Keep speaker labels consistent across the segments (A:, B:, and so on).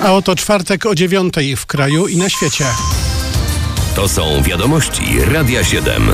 A: A oto czwartek o 9:00 w kraju i na świecie.
B: To są wiadomości Radia 7.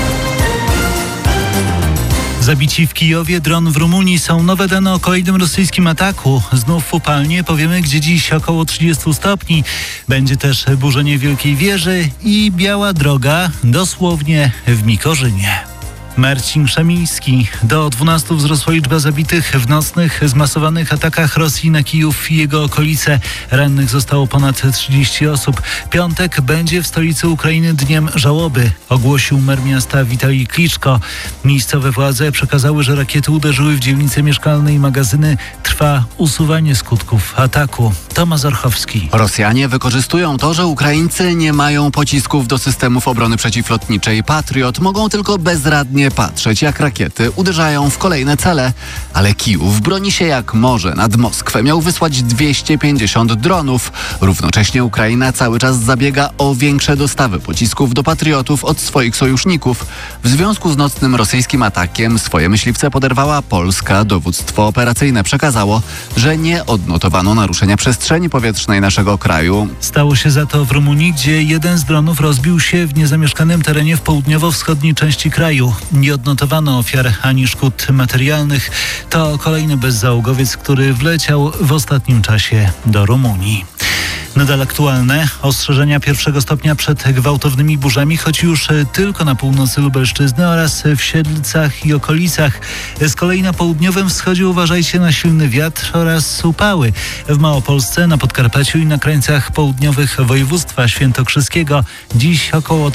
C: Zabici w Kijowie, dron w Rumunii. Są nowe dane o kolejnym rosyjskim ataku. Znów upalnie, powiemy gdzie dziś około 30 stopni. Będzie też burzenie Wielkiej Wieży i biała droga dosłownie w Mikorzynie. Marcin Szamiński. Do 12 wzrosła liczba zabitych w nocnych, zmasowanych atakach Rosji na Kijów i jego okolice. Rannych zostało ponad 30 osób. Piątek będzie w stolicy Ukrainy dniem żałoby, ogłosił mer miasta Witalij Kliczko. Miejscowe władze przekazały, że rakiety uderzyły w dzielnice mieszkalne i magazyny. Trwa usuwanie skutków ataku. Tomasz Orchowski.
D: Rosjanie wykorzystują to, że Ukraińcy nie mają pocisków do systemów obrony przeciwlotniczej Patriot. Mogą tylko bezradnie patrzeć, jak rakiety uderzają w kolejne cele. Ale Kijów broni się jak może. Nad Moskwę miał wysłać 250 dronów. Równocześnie Ukraina cały czas zabiega o większe dostawy pocisków do Patriotów od swoich sojuszników. W związku z nocnym rosyjskim atakiem swoje myśliwce poderwała Polska. Dowództwo operacyjne przekazało, że nie odnotowano naruszenia przestrzeni powietrznej naszego kraju.
C: Stało się za to w Rumunii, gdzie jeden z dronów rozbił się w niezamieszkanym terenie w południowo-wschodniej części kraju. Nie odnotowano ofiar ani szkód materialnych. To kolejny bezzałogowiec, który wleciał w ostatnim czasie do Rumunii. Nadal aktualne ostrzeżenia pierwszego stopnia przed gwałtownymi burzami, choć już tylko na północy Lubelszczyzny oraz w Siedlcach i okolicach. Z kolei na południowym wschodzie uważajcie na silny wiatr oraz upały. W Małopolsce, na Podkarpaciu i na krańcach południowych województwa świętokrzyskiego dziś około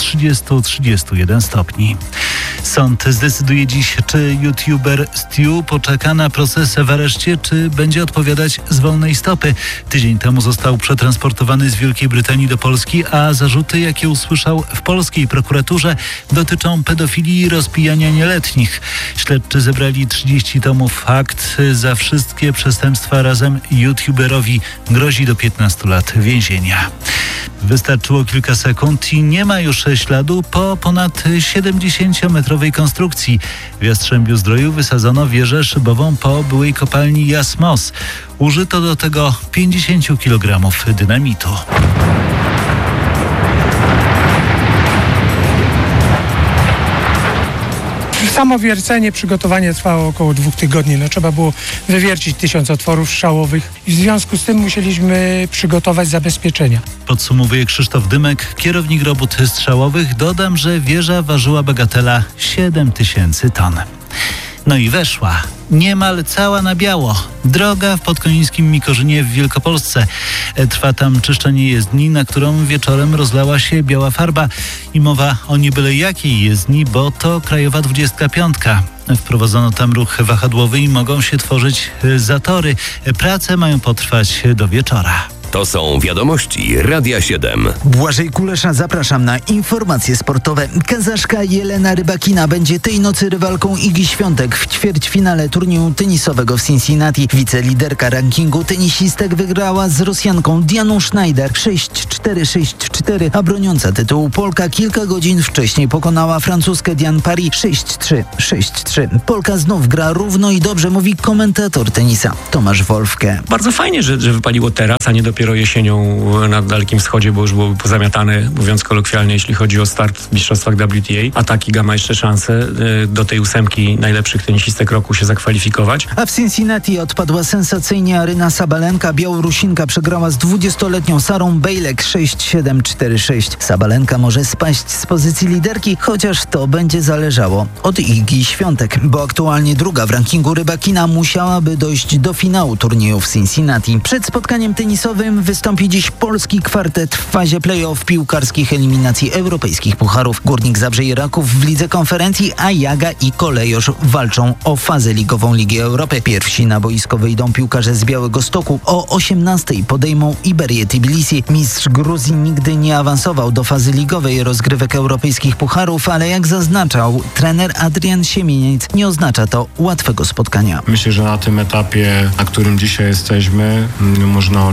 C: 30-31 stopni. Sąd zdecyduje dziś, czy youtuber Stu poczeka na proces w areszcie, czy będzie odpowiadać z wolnej stopy. Tydzień temu został przetransportowany z Wielkiej Brytanii do Polski, a zarzuty, jakie usłyszał w polskiej prokuraturze, dotyczą pedofilii i rozpijania nieletnich. Śledczy zebrali 30 tomów akt. Za wszystkie przestępstwa razem youtuberowi grozi do 15 lat więzienia. Wystarczyło kilka sekund i nie ma już śladu po ponad 70-metrowej konstrukcji. W Jastrzębiu-Zdroju wysadzono wieżę szybową po byłej kopalni Jasmos. Użyto do tego 50 kg dynamitu.
A: Samo wiercenie, przygotowanie trwało około 2 tygodni. Trzeba było wywiercić 1000 otworów strzałowych i w związku z tym musieliśmy przygotować zabezpieczenia.
C: Podsumowuje Krzysztof Dymek, kierownik robót strzałowych. Dodam, że wieża ważyła bagatela 7000 ton. No i weszła. Niemal cała na biało. Droga w podkonińskim Mikorzynie w Wielkopolsce. Trwa tam czyszczenie jezdni, na którą wieczorem rozlała się biała farba. I mowa o nie byle jakiej jezdni, bo to Krajowa 25. Wprowadzono tam ruch wahadłowy i mogą się tworzyć zatory. Prace mają potrwać do wieczora.
B: To są wiadomości Radia 7.
E: Błażej Kulesza, zapraszam na informacje sportowe. Kazaszka Jelena Rybakina będzie tej nocy rywalką Igi Świątek w ćwierćfinale turnieju tenisowego w Cincinnati. Wiceliderka rankingu tenisistek wygrała z Rosjanką Dianą Schneider 6-4, 6-4, a broniąca tytułu Polka kilka godzin wcześniej pokonała Francuzkę Diane Paris 6-3, 6-3. Polka znów gra równo i dobrze, mówi komentator tenisa Tomasz Wolfke.
F: Bardzo fajnie, że wypaliło teraz, a nie dopiero jesienią na Dalekim Wschodzie, bo już byłoby pozamiatane, mówiąc kolokwialnie, jeśli chodzi o start w mistrzostwach WTA. A Giga ma jeszcze szansę do tej 8 najlepszych tenisistek roku się zakwalifikować.
E: A w Cincinnati odpadła sensacyjnie Aryna Sabalenka. Białorusinka przegrała z 20-letnią Sarą Bejlek 6-7, 4-6. Sabalenka może spaść z pozycji liderki, chociaż to będzie zależało od Igi Świątek, bo aktualnie druga w rankingu Rybakina musiałaby dojść do finału turnieju w Cincinnati. Przed spotkaniem tenisowym wystąpi dziś polski kwartet w fazie play-off piłkarskich eliminacji europejskich pucharów. Górnik Zabrze i Raków w Lidze Konferencji, a Jaga i Kolejosz walczą o fazę ligową Ligi Europy. Pierwsi na boisko wyjdą piłkarze z Białegostoku. O 18:00 podejmą Iberię Tbilisi. Mistrz Gruzji nigdy nie awansował do fazy ligowej rozgrywek europejskich pucharów, ale jak zaznaczał trener Adrian Siemieniec, nie oznacza to łatwego spotkania.
G: Myślę, że na tym etapie, na którym dzisiaj jesteśmy, można oczekiwać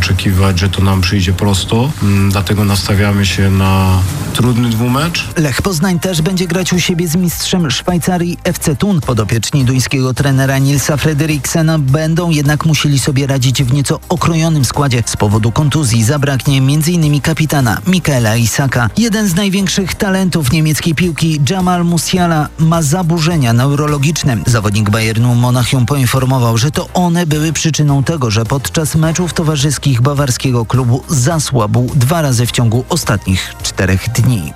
G: oczekiwać, że to nam przyjdzie prosto. Dlatego nastawiamy się na trudny dwumecz.
E: Lech Poznań też będzie grać u siebie z mistrzem Szwajcarii FC Thun. Podopieczni duńskiego trenera Nilsa Fredriksena będą jednak musieli sobie radzić w nieco okrojonym składzie. Z powodu kontuzji zabraknie m.in. kapitana Mikaela Isaka. Jeden z największych talentów niemieckiej piłki, Jamal Musiala, ma zaburzenia neurologiczne. Zawodnik Bayernu Monachium poinformował, że to one były przyczyną tego, że podczas meczów towarzyskich bawarskiego klubu zasłabł 2 razy w ciągu ostatnich 4 dni.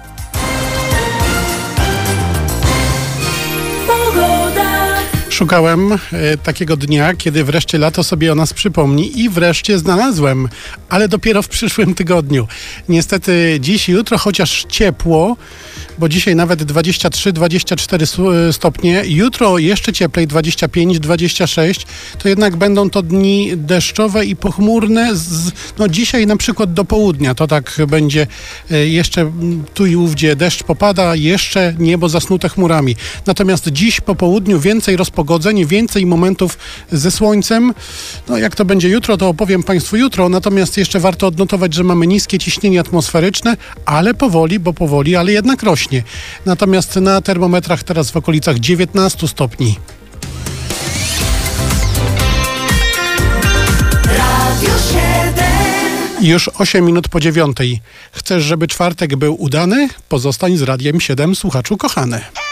H: Szukałem takiego dnia, kiedy wreszcie lato sobie o nas przypomni i wreszcie znalazłem, ale dopiero w przyszłym tygodniu. Niestety dziś i jutro, chociaż ciepło, bo dzisiaj nawet 23-24 stopnie, jutro jeszcze cieplej, 25-26, to jednak będą to dni deszczowe i pochmurne. Dzisiaj na przykład do południa to tak będzie, jeszcze tu i ówdzie deszcz popada, jeszcze niebo zasnute chmurami. Natomiast dziś po południu więcej rozpogodzeń, więcej momentów ze słońcem. Jak to będzie jutro, to opowiem Państwu jutro. Natomiast jeszcze warto odnotować, że mamy niskie ciśnienie atmosferyczne, ale powoli, ale jednak rośnie. Natomiast na termometrach teraz w okolicach 19 stopni. Już 8 minut po 9. Chcesz, żeby czwartek był udany? Pozostań z Radiem 7, słuchaczu kochany.